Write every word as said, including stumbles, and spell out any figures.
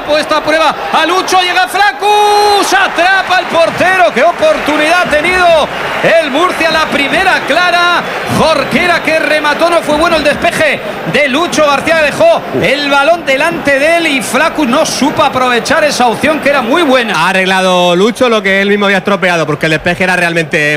puesto a prueba a Lucho, llega Flacus, atrapa el portero, qué oportunidad ha tenido el Murcia, la primera clara. Jorquera que remató, no fue bueno el despeje de Lucho García, dejó el balón delante de él y Flacus no supo aprovechar esa opción que era muy buena. Ha arreglado Lucho lo que él mismo había estropeado, porque el despeje era realmente